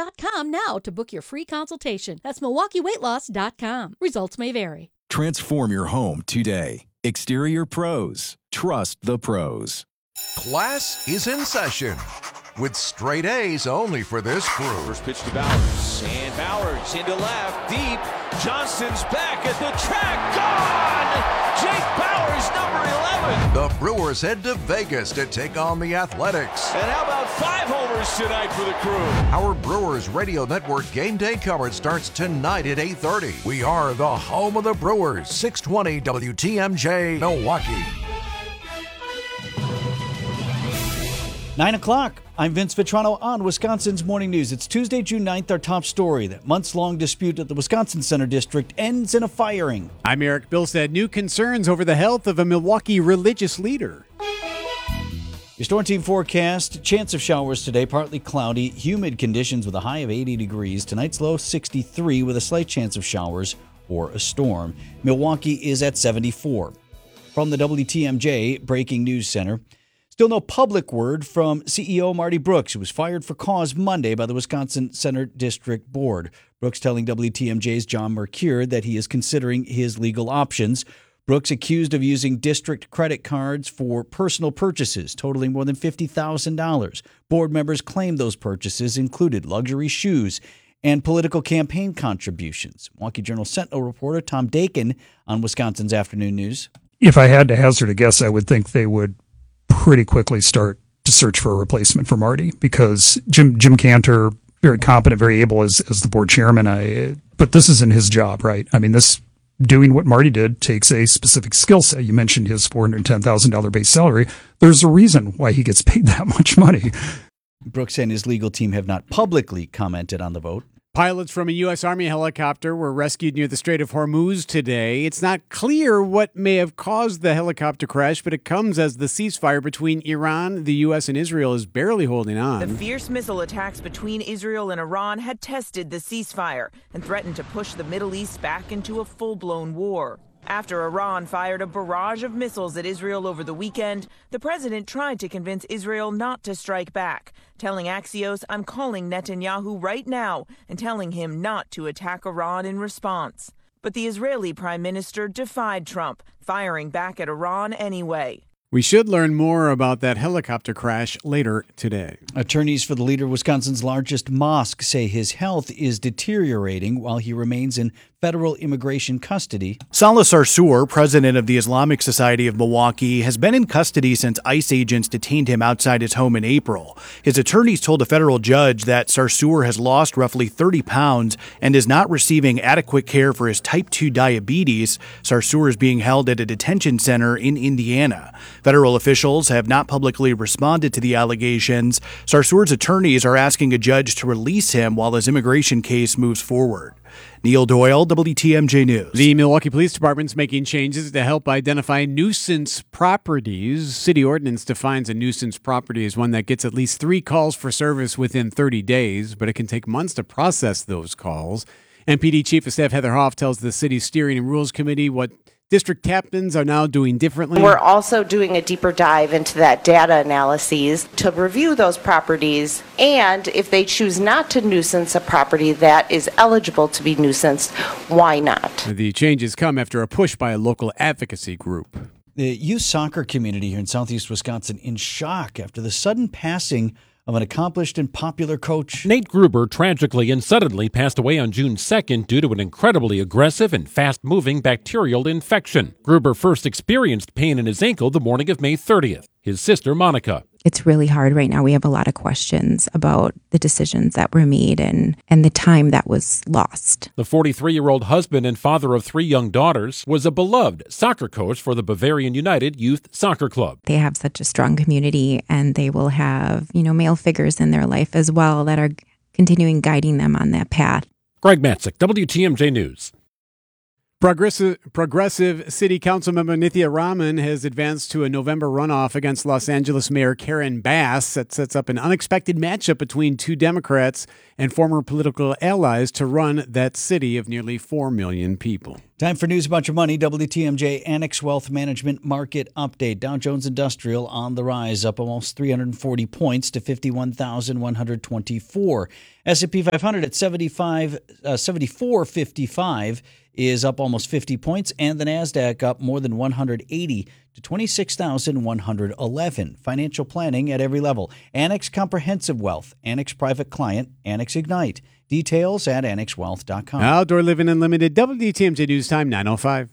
MilwaukeeWeightLoss.com now to book your free consultation. That's MilwaukeeWeightLoss.com. Results may vary. Transform your home today. Exterior Pros. Trust the pros. Class is in session with straight A's only for this crew. First pitch to Bowers, and Bowers into left, deep. Johnson's back at the track, gone! Jake Bowers, number 11. The Brewers head to Vegas to take on the Athletics. And how about 5 homers tonight for the crew? Our Brewers Radio Network game day coverage starts tonight at 8:30. We are the home of the Brewers, 620 WTMJ, Milwaukee. 9 o'clock. I'm Vince Vitrano on Wisconsin's Morning News. It's Tuesday, June 9th. Our top story: that months-long dispute at the Wisconsin Center District ends in a firing. I'm Eric Bilstead. New concerns over the health of a Milwaukee religious leader. Your Storm Team forecast: chance of showers today, partly cloudy, humid conditions with a high of 80 degrees. Tonight's low 63 with a slight chance of showers or a storm. Milwaukee is at 74. From the WTMJ Breaking News Center: still no public word from CEO Marty Brooks, who was fired for cause Monday by the Wisconsin Center District Board. Brooks telling WTMJ's John Mercure that he is considering his legal options. Brooks accused of using district credit cards for personal purchases totaling more than $50,000. Board members claimed those purchases included luxury shoes and political campaign contributions. Milwaukee Journal Sentinel reporter Tom Dakin on Wisconsin's Afternoon News. If I had to hazard a guess, I would think they would pretty quickly start to search for a replacement for Marty, because Jim Cantor, very competent, very able as the board chairman. But this isn't his job, right? I mean, doing what Marty did takes a specific skill set. You mentioned his $410,000 base salary. There's a reason why he gets paid that much money. Brooks and his legal team have not publicly commented on the vote. Pilots from a U.S. Army helicopter were rescued near the Strait of Hormuz today. It's not clear what may have caused the helicopter crash, but it comes as the ceasefire between Iran, the U.S., and Israel is barely holding on. The fierce missile attacks between Israel and Iran had tested the ceasefire and threatened to push the Middle East back into a full-blown war. After Iran fired a barrage of missiles at Israel over the weekend, the president tried to convince Israel not to strike back, telling Axios, "I'm calling Netanyahu right now and telling him not to attack Iran in response." But the Israeli prime minister defied Trump, firing back at Iran anyway. We should learn more about that helicopter crash later today. Attorneys for the leader of Wisconsin's largest mosque say his health is deteriorating while he remains in federal immigration custody. Salah Sarsour, president of the Islamic Society of Milwaukee, has been in custody since ICE agents detained him outside his home in April. His attorneys told a federal judge that Sarsour has lost roughly 30 pounds and is not receiving adequate care for his type 2 diabetes. Sarsour is being held at a detention center in Indiana. Federal officials have not publicly responded to the allegations. Sarsour's attorneys are asking a judge to release him while his immigration case moves forward. Neil Doyle, WTMJ News. The Milwaukee Police Department's making changes to help identify nuisance properties. City ordinance defines a nuisance property as one that gets at least 3 calls for service within 30 days, but it can take months to process those calls. MPD Chief of Staff Heather Hoff tells the city's Steering and Rules Committee what district captains are now doing differently. We're also doing a deeper dive into that data analyses to review those properties, and if they choose not to nuisance a property that is eligible to be nuisanced, why not? The changes come after a push by a local advocacy group. The youth soccer community here in southeast Wisconsin in shock after the sudden passing of an accomplished and popular coach. Nate Gruber tragically and suddenly passed away on June 2nd due to an incredibly aggressive and fast-moving bacterial infection. Gruber first experienced pain in his ankle the morning of May 30th. His sister, Monica. It's really hard right now. We have a lot of questions about the decisions that were made and the time that was lost. The 43-year-old husband and father of 3 young daughters was a beloved soccer coach for the Bavarian United Youth Soccer Club. They have such a strong community, and they will have, male figures in their life as well that are continuing guiding them on that path. Greg Matzik, WTMJ News. Progressive City Council member Nithya Raman has advanced to a November runoff against Los Angeles Mayor Karen Bass. That sets up an unexpected matchup between 2 Democrats and former political allies to run that city of nearly 4 million people. Time for News About Your Money. WTMJ Annex Wealth Management Market Update. Dow Jones Industrial on the rise, up almost 340 points to 51,124. S&P 500 at 74.55 is up almost 50 points, and the NASDAQ up more than 180 to 26,111. Financial planning at every level. Annex Comprehensive Wealth, Annex Private Client, Annex Ignite. Details at annexwealth.com. Outdoor Living Unlimited, WTMJ News Time, 9:05.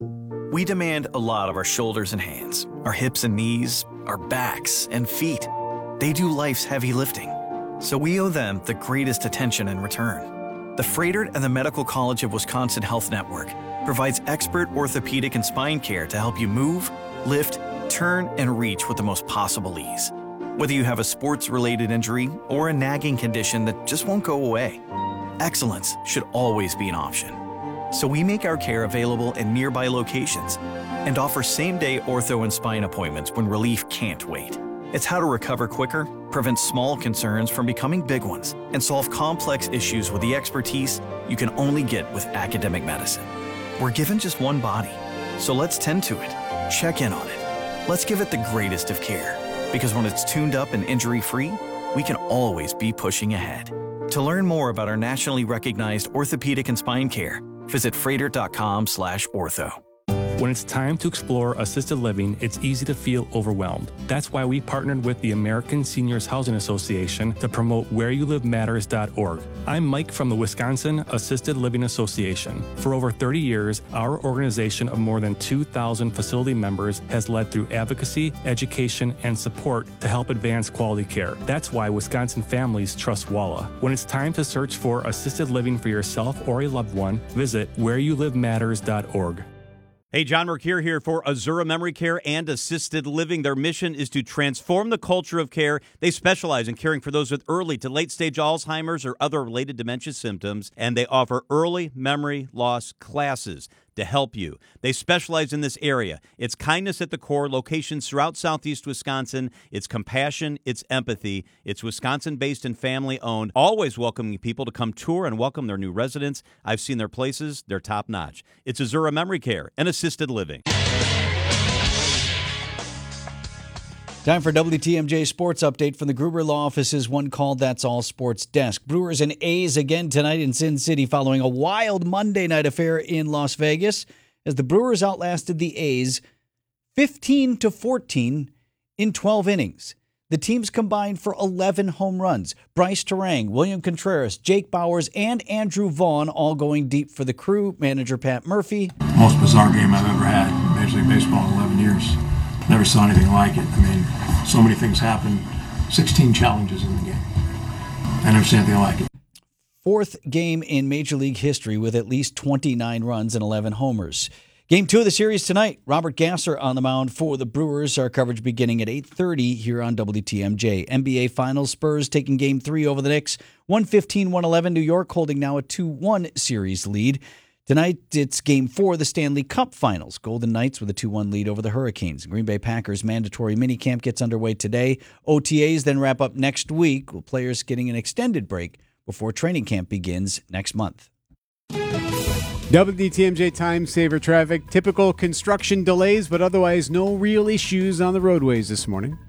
We demand a lot of our shoulders and hands, our hips and knees, our backs and feet. They do life's heavy lifting, so we owe them the greatest attention in return. The Froedtert and the Medical College of Wisconsin Health Network provides expert orthopedic and spine care to help you move, lift, turn, and reach with the most possible ease. Whether you have a sports-related injury or a nagging condition that just won't go away, excellence should always be an option. So we make our care available in nearby locations and offer same-day ortho and spine appointments when relief can't wait. It's how to recover quicker, prevent small concerns from becoming big ones, and solve complex issues with the expertise you can only get with academic medicine. We're given just one body, so let's tend to it, check in on it. Let's give it the greatest of care, because when it's tuned up and injury-free, we can always be pushing ahead. To learn more about our nationally recognized orthopedic and spine care, visit froedtert.com/ortho. When it's time to explore assisted living, it's easy to feel overwhelmed. That's why we partnered with the American Seniors Housing Association to promote whereyouLiveMatters.org. I'm Mike from the Wisconsin Assisted Living Association. For over 30 years, our organization of more than 2,000 facility members has led through advocacy, education, and support to help advance quality care. That's why Wisconsin families trust WALA. When it's time to search for assisted living for yourself or a loved one, visit whereyouLiveMatters.org. Hey, John Mercure here for Azura Memory Care and Assisted Living. Their mission is to transform the culture of care. They specialize in caring for those with early to late-stage Alzheimer's or other related dementia symptoms, and they offer early memory loss classes to help you. They specialize in this area. It's kindness at the core, locations throughout southeast Wisconsin. It's compassion, it's empathy. It's Wisconsin-based and family-owned, always welcoming people to come tour and welcome their new residents. I've seen their places. They're top-notch. It's Azura Memory Care and Assisted Living. Time for WTMJ Sports Update from the Gruber Law Office's One Call That's All Sports Desk. Brewers and A's again tonight in Sin City following a wild Monday night affair in Las Vegas as the Brewers outlasted the A's 15-14 in 12 innings. The teams combined for 11 home runs. Bryce Terang, William Contreras, Jake Bauers, and Andrew Vaughn all going deep for the crew. Manager Pat Murphy. Most bizarre game I've ever had in Major League Baseball in 11 years. Never saw anything like it. I mean, so many things happen. 16 challenges in the game. I never seen anything like it. Fourth game in Major League history with at least 29 runs and 11 homers. Game 2 of the series tonight. Robert Gasser on the mound for the Brewers. Our coverage beginning at 8:30 here on WTMJ. NBA Finals, Spurs taking Game 3 over the Knicks. 115-111. New York holding now a 2-1 series lead. Tonight, it's Game 4 of the Stanley Cup Finals. Golden Knights with a 2-1 lead over the Hurricanes. Green Bay Packers mandatory minicamp gets underway today. OTAs then wrap up next week, with players getting an extended break before training camp begins next month. WTMJ Time Saver Traffic. Typical construction delays, but otherwise no real issues on the roadways this morning.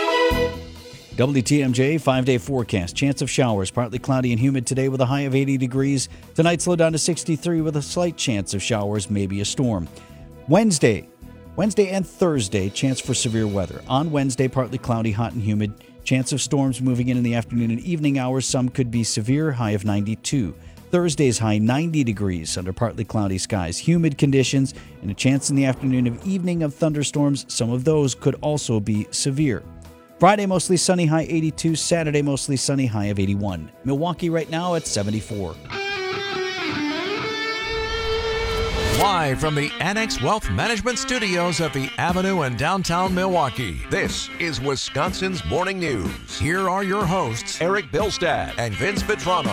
WTMJ 5-day forecast. Chance of showers. Partly cloudy and humid today with a high of 80 degrees. Tonight slow down to 63 with a slight chance of showers, maybe a storm. Wednesday and Thursday, chance for severe weather. On Wednesday, partly cloudy, hot and humid. Chance of storms moving in the afternoon and evening hours. Some could be severe, high of 92. Thursday's high 90 degrees under partly cloudy skies. Humid conditions and a chance in the afternoon of evening of thunderstorms. Some of those could also be severe. Friday, mostly sunny, high 82. Saturday, mostly sunny, high of 81. Milwaukee right now at 74. Live from the Annex Wealth Management Studios at the Avenue in downtown Milwaukee, this is Wisconsin's Morning News. Here are your hosts, Eric Bilstad and Vince Vitrano.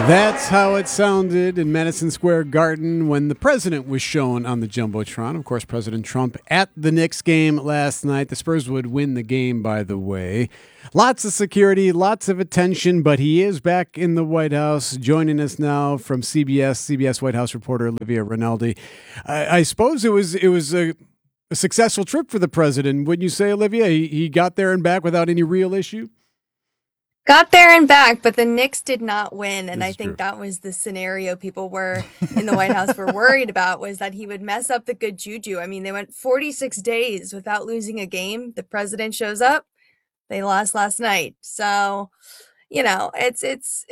That's how it sounded in Madison Square Garden when the president was shown on the Jumbotron. Of course, President Trump at the Knicks game last night. The Spurs would win the game, by the way. Lots of security, lots of attention, but he is back in the White House. Joining us now from CBS White House reporter Olivia Rinaldi. I suppose it was a successful trip for the president, wouldn't you say, Olivia? He got there and back without any real issue? Got there and back, but the Knicks did not win, and I think that was the scenario people were in the White House were worried about, was that he would mess up the good juju. I mean, they went 46 days without losing a game. The president shows up. They lost last night. So, it's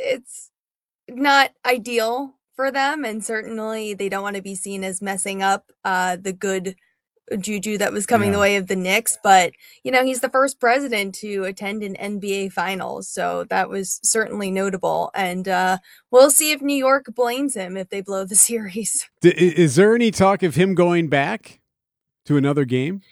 not ideal for them, and certainly they don't want to be seen as messing up the good juju that was coming the way of the Knicks. But, he's the first president to attend an NBA Finals, so that was certainly notable. And we'll see if New York blames him if they blow the series. Is there any talk of him going back to another game?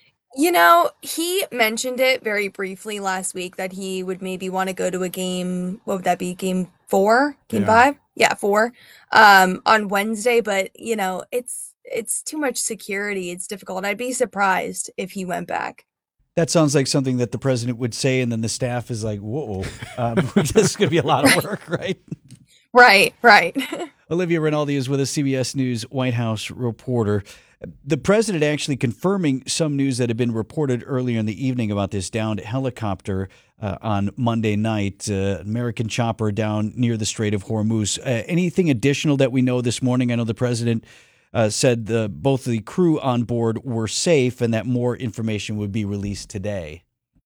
He mentioned it very briefly last week that he would maybe want to go to a game. What would that be? Game 4? Game 5? Yeah, 4. On Wednesday. But, it's too much security. It's difficult. I'd be surprised if he went back. That sounds like something that the president would say, and then the staff is like, whoa, this is going to be a lot of work, right? Right. Olivia Rinaldi is with us, CBS News White House reporter. The president actually confirming some news that had been reported earlier in the evening about this downed helicopter on Monday night, American chopper down near the Strait of Hormuz. Anything additional that we know this morning? I know the president said both the crew on board were safe and that more information would be released today.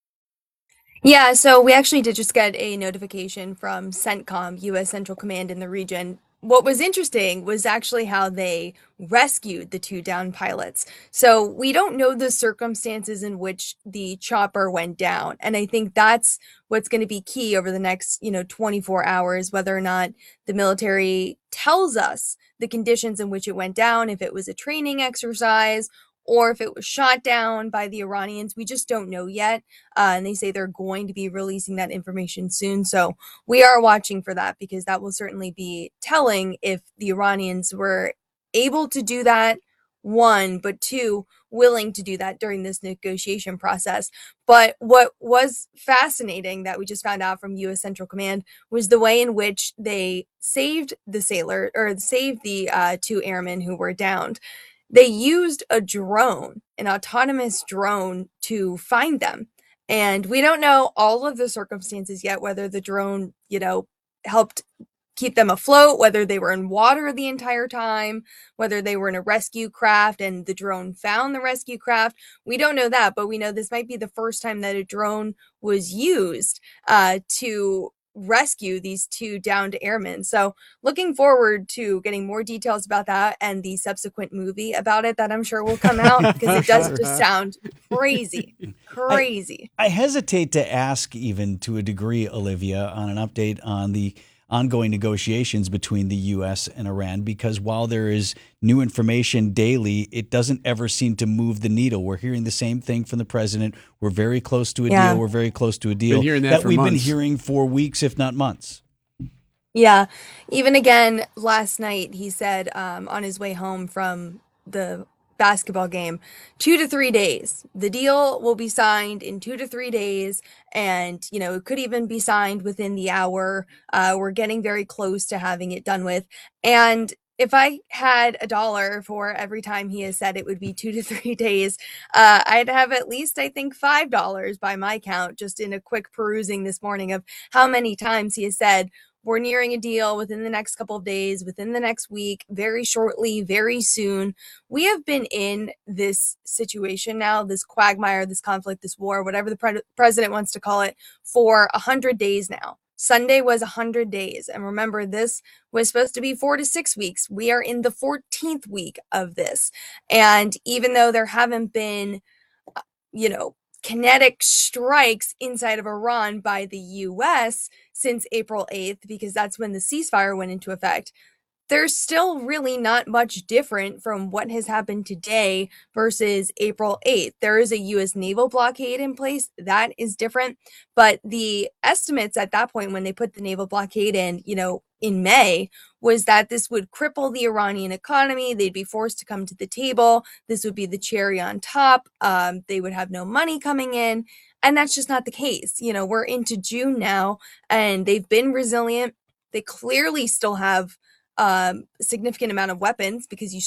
Yeah, so we actually did just get a notification from CENTCOM, U.S. Central Command in the region. What was interesting was actually how they rescued the 2 downed pilots. So we don't know the circumstances in which the chopper went down. And I think that's what's going to be key over the next, 24 hours, whether or not the military tells us the conditions in which it went down, if it was a training exercise, or if it was shot down by the Iranians. We just don't know yet. And they say they're going to be releasing that information soon. So we are watching for that, because that will certainly be telling if the Iranians were able to do that, 1, but 2, willing to do that during this negotiation process. But what was fascinating that we just found out from U.S. Central Command was the way in which they saved the 2 airmen who were downed. They used a drone, an autonomous drone, to find them. And we don't know all of the circumstances yet, whether the drone, helped keep them afloat, whether they were in water the entire time, whether they were in a rescue craft and the drone found the rescue craft. We don't know that, but we know this might be the first time that a drone was used to rescue these 2 downed airmen. So looking forward to getting more details about that and the subsequent movie about it that I'm sure will come out, because it does just sound crazy. I hesitate to ask, even to a degree, Olivia, on an update on the ongoing negotiations between the U.S. and Iran, because while there is new information daily, it doesn't ever seem to move the needle. We're hearing the same thing from the president. We're very close to a deal. We're very close to a deal that we've been hearing for weeks, if not months. Yeah. Even again, last night, he said on his way home from the basketball game, 2 to 3 days. The deal will be signed in 2 to 3 days. And, it could even be signed within the hour. We're getting very close to having it done with. And if I had $1 for every time he has said it would be 2 to 3 days, I'd have at least, I think, $5 by my count, just in a quick perusing this morning of how many times he has said, we're nearing a deal within the next couple of days, within the next week, very shortly, very soon. We have been in this situation now, this quagmire, this conflict, this war, whatever the president wants to call it, for 100 days now. Sunday was 100 days. And remember, this was supposed to be 4 to 6 weeks. We are in the 14th week of this. And even though there haven't been, kinetic strikes inside of Iran by the U.S. since April 8th, because that's when the ceasefire went into effect, there's still really not much different from what has happened today versus April 8th. There is a U.S. naval blockade in place. That is different. But the estimates at that point, when they put the naval blockade in, in May was that this would cripple the Iranian economy. They'd be forced to come to the table. This would be the cherry on top. They would have no money coming in. And that's just not the case. We're into June now, and they've been resilient. They clearly still have a significant amount of weapons because you